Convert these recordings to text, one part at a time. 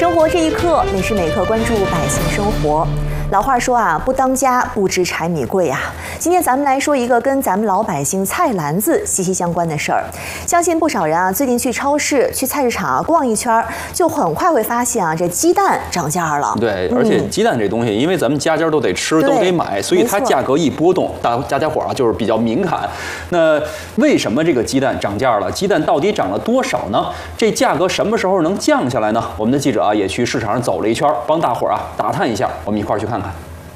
生活这一刻，每时每刻关注百姓生活。老话说啊，不当家不知柴米贵啊。今天咱们来说一个跟咱们老百姓菜篮子息息相关的事儿。相信不少人啊，最近去超市、去菜市场逛一圈，就很快会发现啊，这鸡蛋涨价了。 对，而且鸡蛋这东西，因为咱们家家都得吃，都得买，所以它价格一波动，大家伙啊就是比较敏感。那为什么这个鸡蛋涨价了？鸡蛋到底涨了多少呢？这价格什么时候能降下来呢？我们的记者啊也去市场上走了一圈，帮大伙儿啊打探一下。我们一块儿去看看。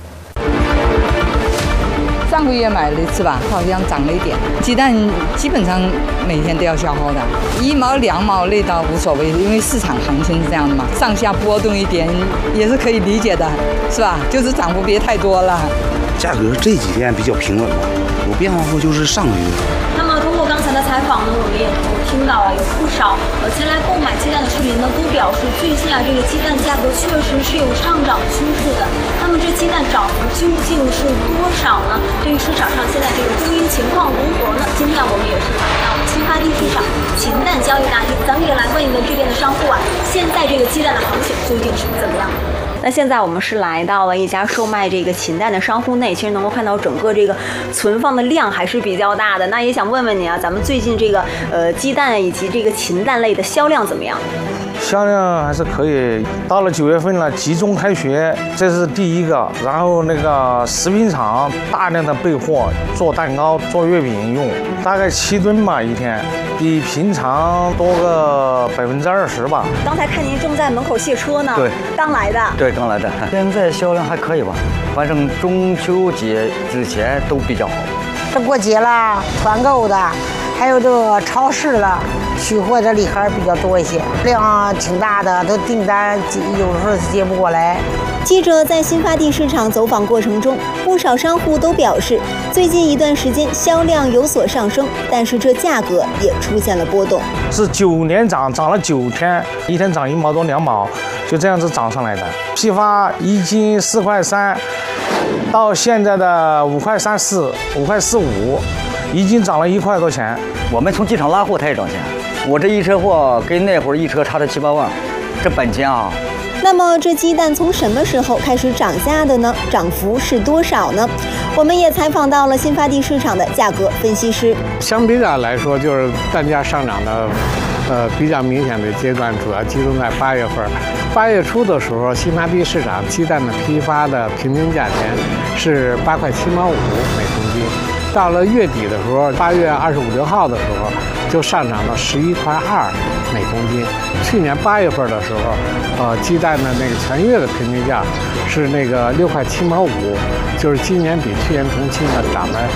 上个月买了一次吧，好像涨了一点。鸡蛋基本上每天都要消耗的，1毛2毛那倒无所谓，因为市场行情是这样的嘛，上下波动一点也是可以理解的，是吧？就是涨幅别太多了。 价格这几天比较平稳吧，有变化后就是上个月。 那么通过刚才的采访呢，我们也听到了有不少前来购买鸡蛋的市民呢，都表示最近啊这个鸡蛋价格确实是有上涨趋势的。那么这鸡蛋涨幅究竟是多少呢？对于市场上现在这个供应情况如何呢？今天我们也是来到新发地市场禽蛋交易大厅，咱们也来问一问这边的商户啊，现在这个鸡蛋的行情究竟是怎么样？那现在我们是来到了一家售卖这个禽蛋的商户内，其实能够看到整个这个存放的量还是比较大的。那也想问问你啊，咱们最近这个鸡蛋以及这个禽蛋类的销量怎么样？ 销量还是可以。到了9月份了，集中开学，这是第一个。然后那个食品厂大量的备货，做蛋糕、做月饼用，大概7吨吧一天，比平常多个20%吧。 刚才看您正在门口卸车呢， 对， 刚来的。 对，刚来的。现在销量还可以吧，反正中秋节之前都比较好。 这过节了，团购的，还有这个超市了。取货的礼盒比较多一些，量挺大的，都订单有时候接不过来。 记者在新发地市场走访过程中，不少商户都表示，最近一段时间销量有所上升，但是这价格也出现了波动。 是9年涨了9天，一天涨1毛多2毛，就这样子涨上来的。批发1斤4块3，到现在的5块3、5块4、5，一斤涨了1块多钱。 我们从机场拉货他也涨钱。我这一车货跟那会儿一车差了7、8万，这本钱啊。 那么这鸡蛋从什么时候开始涨价的呢？涨幅是多少呢？我们也采访到了新发地市场的价格分析师。 相比较来说，就是蛋价上涨的，比较明显的阶段，主要集中在8月份。8月初的时候，新发地市场鸡蛋的批发的平均价钱是8块7毛5每公斤。到了月底的时候，8月25、6号的时候，就上涨到11块2每公斤。去年8月份的时候，鸡蛋的那个全月的平均价是那个6块7毛5，就是今年比去年同期呢涨了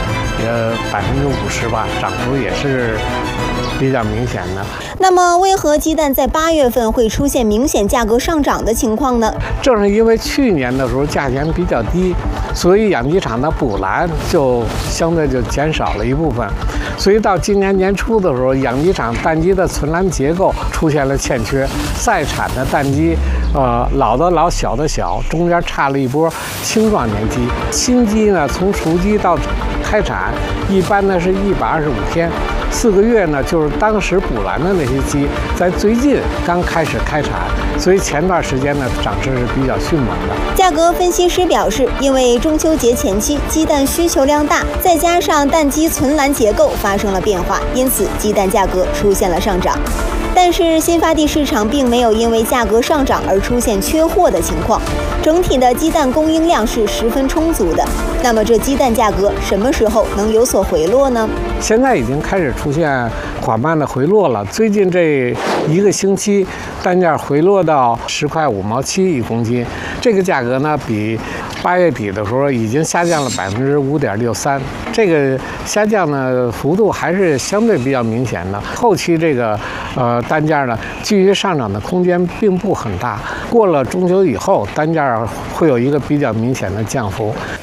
50%吧，涨幅也是比较明显的。 那么，为何鸡蛋在8月份会出现明显价格上涨的情况呢？ 正是因为去年的时候价钱比较低，所以养鸡场的补栏就相对就减少了一部分，所以到今年年初的时候，养鸡场蛋鸡的存栏结构出现了欠缺，在产的蛋鸡，老的老，小的小，中间差了一波青壮年鸡。新鸡呢，从雏鸡到开产，一般呢是125天。4个月呢，就是当时补栏的那些鸡，在最近刚开始开产，所以前段时间呢涨势是比较迅猛的。 价格分析师表示，因为中秋节前期鸡蛋需求量大，再加上蛋鸡存栏结构发生了变化，因此鸡蛋价格出现了上涨。但是新发地市场并没有因为价格上涨而出现缺货的情况，整体的鸡蛋供应量是十分充足的。那么这鸡蛋价格什么时候能有所回落呢？ 现在已经开始出现缓慢的回落了。最近这1个星期，蛋价回落到10块5毛7一公斤，这个价格呢比8月底的时候已经下降了5.63%，这个下降的幅度还是相对比较明显的。后期这个单价呢继续上涨的空间并不很大，过了中秋以后，单价会有一个比较明显的降幅。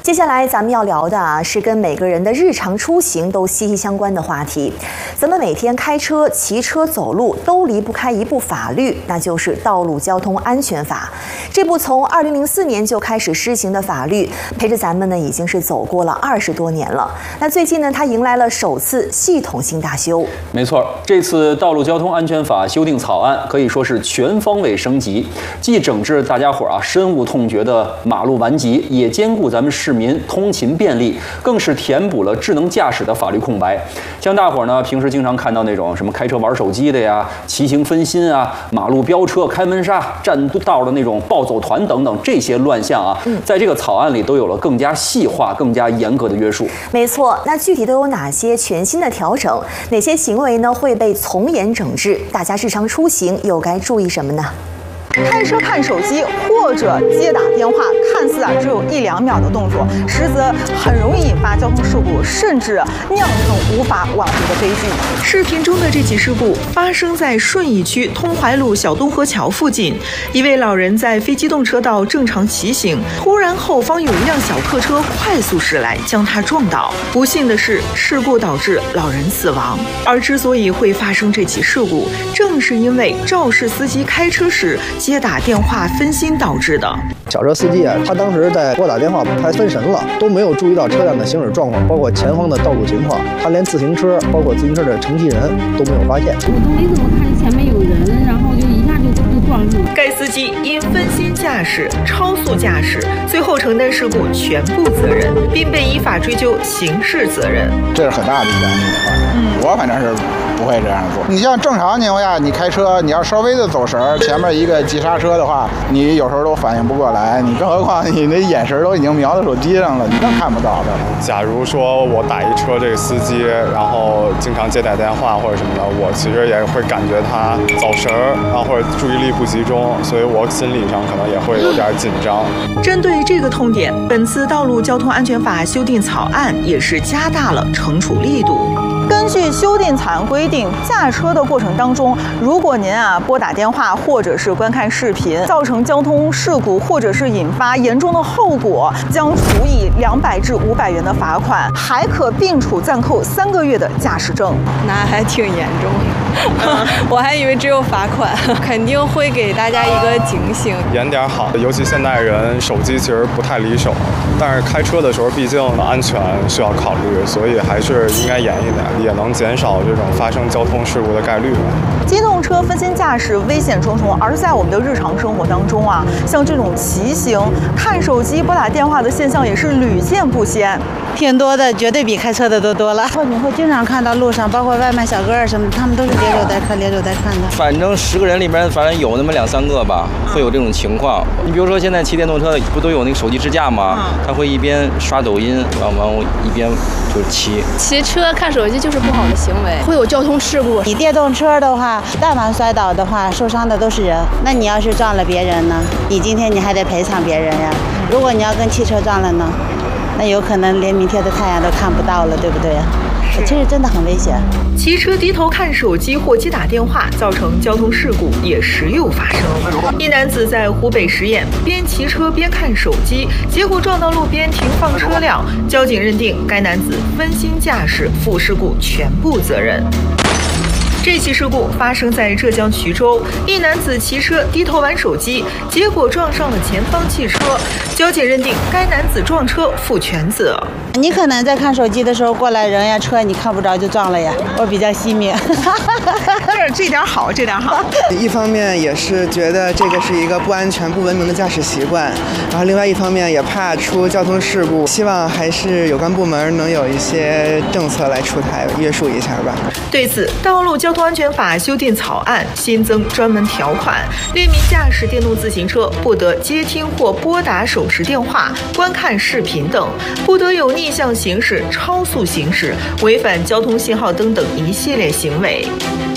接下来咱们要聊的是跟每个人的日常出行都息息相关的话题。咱们每天开车、骑车、走路都离不开一部法律，那就是《道路交通安全法》。这部从2004年就开始施行的法律，陪着咱们呢已经是走过了20多年了。那最近呢，它迎来了首次系统性大修。 没错，这次《道路交通安全法》修订草案可以说是全方位升级，既整治大家伙深恶痛绝的马路顽疾，也兼顾咱们市民通勤便利，更是填补了智能驾驶的法律空白。像大伙呢平时经常看到那种什么开车玩手机的呀、骑行分心啊、马路飙车、开门刹、占道的那种暴走团等等这些乱象啊，在这个草案里都有了更加细化、更加严格的约束。 没错，那具体都有哪些全新的调整？哪些行为呢会被从严整治？大家日常出行又该注意什么呢？ 开车看手机或者接打电话，看似只有1-2秒的动作，实则很容易引发交通事故，甚至酿成无法挽回的悲剧。视频中的这起事故发生在顺义区通淮路小东河桥附近，一位老人在非机动车道正常骑行，突然后方有一辆小客车快速驶来，将他撞倒。不幸的是，事故导致老人死亡。而之所以会发生这起事故，正是因为肇事司机开车时接打电话分心导致的。 小车司机他当时在拨打电话，他分神了，都没有注意到车辆的行驶状况，包括前方的道路情况，他连自行车，包括自行车的乘骑人都没有发现。 我都没怎么看见前面有人，然后就一下就撞住。 该司机因分心驾驶、超速驾驶，最后承担事故全部责任，并被依法追究刑事责任。 这是很大的一个安全隐患，我反正是不会这样做。你像正常情况下，你开车，你要稍微的走神儿，前面一个急刹车的话，你有时候都反应不过来，你更何况你那眼神都已经瞄到手机上了，你更看不到的。 假如说我打一车这个司机，然后经常接打电话或者什么的，我其实也会感觉他走神儿，然后或者注意力不集中，所以我心理上可能也会有点紧张。 针对这个痛点，本次道路交通安全法修订草案也是加大了惩处力度。根据修订草案规定，驾车的过程当中，如果您拨打电话或者是观看视频，造成交通事故或者是引发严重的后果，将处以200至500元的罚款，还可并处暂扣3个月的驾驶证。 那还挺严重的，我还以为只有罚款，肯定会给大家一个警醒。 严点好，尤其现代人手机其实不太离手，但是开车的时候毕竟安全需要考虑，所以还是应该严一点，也能减少这种发生交通事故的概率。 机动车分心驾驶危险重重，而在我们的日常生活当中像这种骑行、看手机、拨打电话的现象也是屡见不鲜， 挺多的，绝对比开车的都多了。你会经常看到路上，包括外卖小哥什么，他们都是咧着呆看的。 反正10个人里面，反正有那么2-3个吧，会有这种情况。你比如说现在骑电动车不都有那个手机支架吗？他会一边刷抖音，然后一边就是骑。 骑车看手机就是不好的行为，会有交通事故。 你电动车的话，但凡摔倒的话，受伤的都是人。那你要是撞了别人呢？你今天你还得赔偿别人呀。如果你要跟汽车撞了呢，那有可能连明天的太阳都看不到了，对不对？其实真的很危险。 骑车低头看手机或接打电话，造成交通事故也时有发生。一男子在湖北十堰边骑车边看手机，结果撞到路边停放车辆，交警认定该男子分心驾驶，负事故全部责任。这起事故发生在浙江衢州，一男子骑车低头玩手机，结果撞上了前方汽车。交警认定该男子撞车负全责。 你可能在看手机的时候，过来人呀车你看不着就撞了呀。我比较细密， 这点好。 一方面也是觉得这个是一个不安全、不文明的驾驶习惯，然后另外一方面也怕出交通事故，希望还是有关部门能有一些政策来出台约束一下吧。 对此，道路交通安全法修订草案新增专门条款，列明驾驶电动自行车不得接听或拨打手持电话、观看视频等，不得有逆向行驶、超速行驶、违反交通信号灯等一系列行为。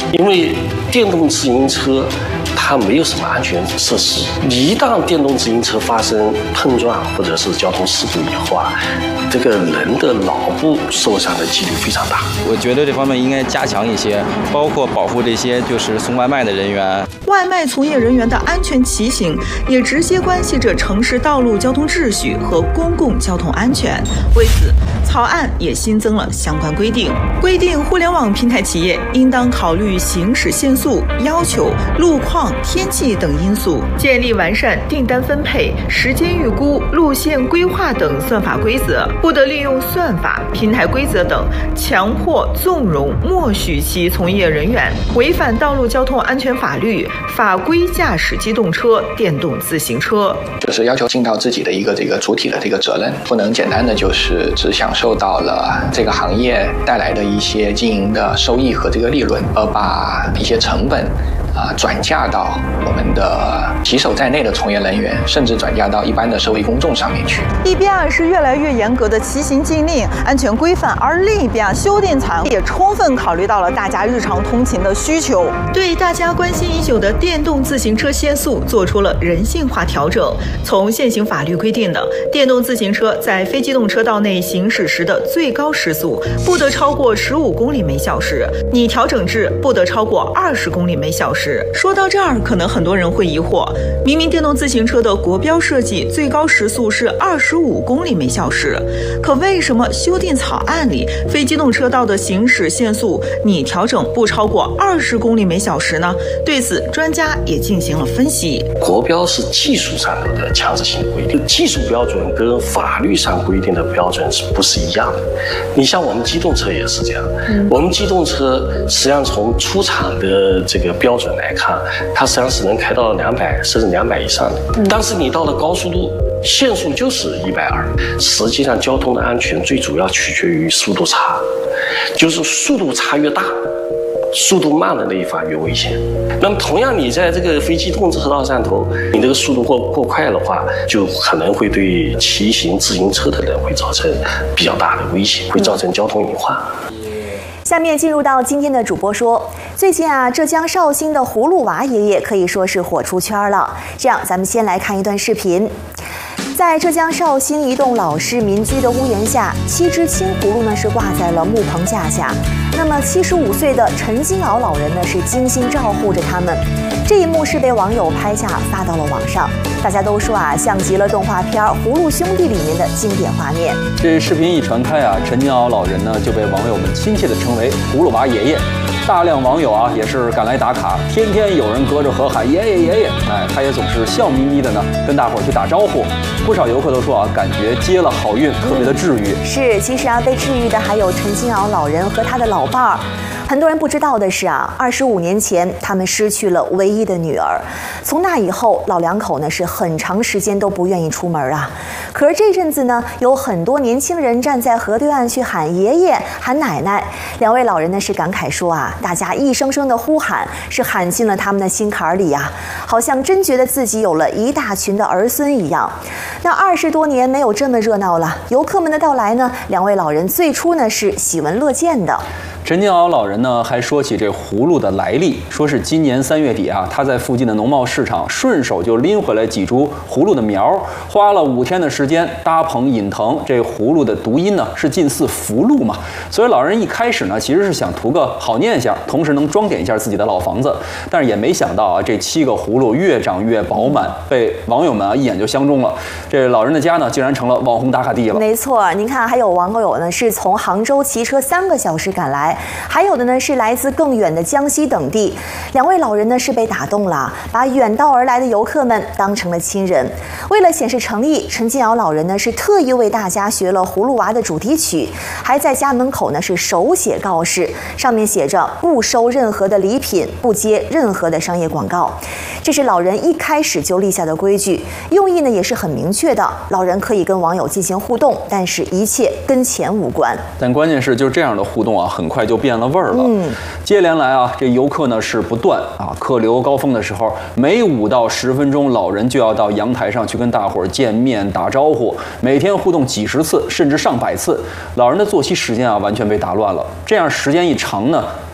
因为电动自行车它没有什么安全设施，一旦电动自行车发生碰撞或者是交通事故以后啊，这个人的脑部受伤的几率非常大。 我觉得这方面应该加强一些，包括保护这些就是送外卖的人员。 外卖从业人员的安全骑行也直接关系着城市道路交通秩序和公共交通安全。为此，草案也新增了相关规定，规定互联网平台企业应当考虑行驶限速要求、路况、天气等因素，建立完善订单分配、时间预估、路线规划等算法规则，不得利用算法、平台规则等强迫、纵容、默许其从业人员违反道路交通安全法律法规驾驶机动车、电动自行车， 就是要求尽到自己的一个主体的这个责任，不能简单的就是只享受到了这个行业带来的一些经营的收益和这个利润，而把一些成本转嫁到我们的骑手在内的从业人员，甚至转嫁到一般的社会公众上面去。 一边是越来越严格的骑行禁令、安全规范，而另一边修订草案也充分考虑到了大家日常通勤的需求，对大家关心已久的电动自行车限速做出了人性化调整。从现行法律规定的电动自行车在非机动车道内行驶时的最高时速不得超过15公里每小时，拟调整至不得超过20公里每小时。说到这儿，可能很多人会疑惑，明明电动自行车的国标设计最高时速是25公里每小时，可为什么修订草案里非机动车道的行驶限速拟调整不超过20公里每小时呢？对此，专家也进行了分析。 国标是技术上头的强制性规定，技术标准跟法律上规定的标准是不是一样的？你像我们机动车也是这样，我们机动车实际上从出厂的这个标准来看，它实际上是能开到200甚至200以上的，但是你到了高速路，限速就是120。实际上，交通的安全最主要取决于速度差，就是速度差越大，速度慢的那一方越危险。那么同样，你在这个非机动车道上头，你这个速度过快的话，就可能会对骑行自行车的人会造成比较大的危险，会造成交通隐患。 下面进入到今天的主播说，最近浙江绍兴的葫芦娃爷爷可以说是火出圈了。这样，咱们先来看一段视频。在浙江绍兴一栋老式民居的屋檐下，7只青葫芦呢是挂在了木棚架下。那么75岁的陈金鳌老人呢是精心照护着他们。这一幕是被网友拍下发到了网上，大家都说像极了动画片《葫芦兄弟》里面的经典画面。这视频一传开陈金鳌老人呢就被网友们亲切地称为葫芦娃爷爷。大量网友也是赶来打卡，天天有人隔着河喊爷爷爷爷，他也总是笑眯眯的呢跟大伙儿去打招呼。不少游客都说感觉接了好运，特别的治愈。是，其实被治愈的还有陈金鳌老人和他的老伴儿。很多人不知道的是25年前他们失去了唯一的女儿，从那以后老两口呢是很长时间都不愿意出门可是这阵子呢，有很多年轻人站在河对岸去喊爷爷喊奶奶，两位老人呢是感慨说大家一声声的呼喊是喊进了他们的心坎里好像真觉得自己有了一大群的儿孙一样。那20多年没有这么热闹了，游客们的到来呢，两位老人最初呢是喜闻乐见的。陈金鳌老人呢还说起这葫芦的来历，说是今年3月底他在附近的农贸市场顺手就拎回来几株葫芦的苗，花了5天的时间搭棚引藤。这葫芦的读音呢是近似福禄嘛，所以老人一开始呢其实是想图个好念想，同时能装点一下自己的老房子，但是也没想到这7个葫芦越长越饱满，被网友们一眼就相中了。这老人的家呢竟然成了网红打卡地了。没错，您看还有网友呢是从杭州骑车3个小时赶来，还有的呢是来自更远的江西等地。两位老人呢是被打动了，把远道而来的游客们当成了亲人。为了显示诚意，陈金鳌老人呢是特意为大家学了葫芦娃的主题曲，还在家门口呢是手写告示，上面写着不收任何的礼品，不接任何的商业广告。这是老人一开始就立下的规矩，用意呢也是很明确的，老人可以跟网友进行互动，但是一切跟钱无关。但关键是就这样的互动很快就变了味儿了。接连来这游客呢是不断客流高峰的时候，每5到10分钟，老人就要到阳台上去跟大伙儿见面打招呼，每天互动几十次甚至上百次。老人的作息时间完全被打乱了，这样时间一长呢，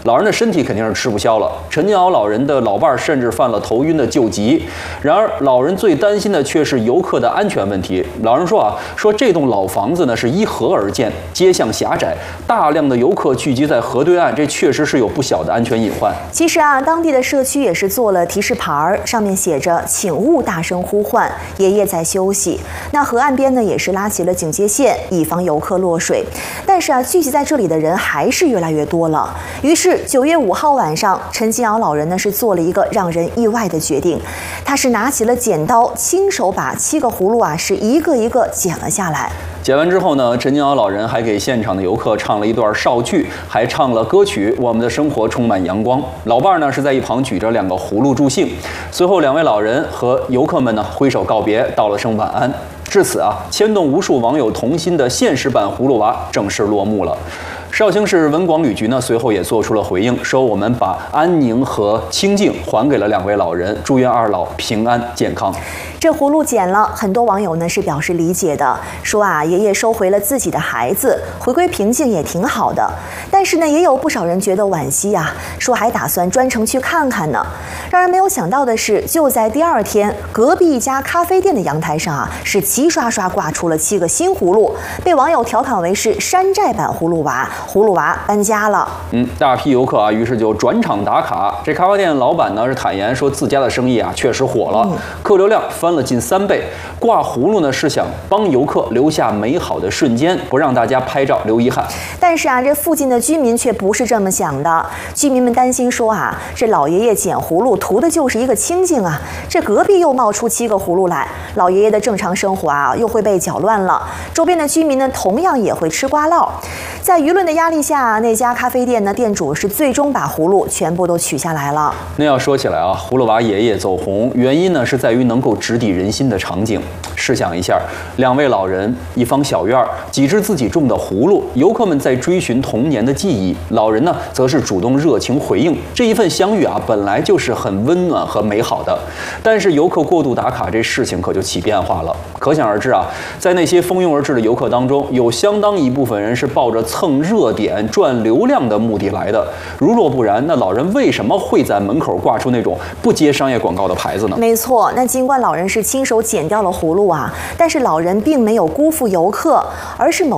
老人的身体肯定是吃不消了。陈金鳌老人的老伴甚至犯了头晕的救急。然而，老人最担心的却是游客的安全问题。老人说说这栋老房子呢是依河而建，街巷狭窄，大量的游客聚集在河对岸，这确实是有不小的安全隐患。 其实当地的社区也是做了提示牌，上面写着“请勿大声呼唤，爷爷在休息”。那河岸边呢也是拉起了警戒线，以防游客落水。但是聚集在这里的人还是越来越多了。于是9月5号晚上，陈金鳌老人呢是做了一个让人意外的决定，他是拿起了剪刀，亲手把7个葫芦是一个一个剪了下来。 剪完之后呢，陈金鳌老人还给现场的游客唱了一段绍剧，还唱了歌曲《我们的生活充满阳光》。老伴呢是在一旁举着2个葫芦助兴。随后2位老人和游客们呢挥手告别，道了声晚安。至此牵动无数网友童心的现实版葫芦娃正式落幕了。绍兴市文广旅局呢随后也做出了回应，说我们把安宁和清静还给了2位老人，祝愿2老平安健康。 这葫芦剪了，很多网友呢是表示理解的，说爷爷收回了自己的孩子，回归平静也挺好的。但是呢，也有不少人觉得惋惜说还打算专程去看看呢。让人没有想到的是，就在第2天，隔壁一家咖啡店的阳台上是齐刷刷挂出了7个新葫芦，被网友调侃为是山寨版葫芦娃，葫芦娃搬家了。 大批游客于是就转场打卡。这咖啡店老板呢是坦言说自家的生意确实火了，客流量翻了近3倍。挂葫芦呢是想帮游客留下美好的瞬间，不让大家拍照留遗憾。 但是这附近的居民却不是这么想的。居民们担心说这老爷爷捡葫芦图的就是一个清静这隔壁又冒出7个葫芦来，老爷爷的正常生活又会被搅乱了。周边的居民呢同样也会吃瓜落。在舆论的压力下，那家咖啡店呢店主是最终把葫芦全部都取下来了。 那要说起来葫芦娃爷爷走红，原因呢是在于能够直抵人心的场景。试想一下，2位老人，一方小院，几只自己种的葫芦，游客们在追寻童年的记忆，老人呢则是主动热情回应。这一份相遇本来就是很温暖和美好的，但是游客过度打卡，这事情可就起变化了。可想而知在那些蜂拥而至的游客当中，有相当一部分人是抱着蹭热点、赚流量的目的来的。如若不然，那老人为什么会在门口挂出那种不接商业广告的牌子呢？ 没错，那尽管老人是亲手剪掉了葫芦但是老人并没有辜负游客，而是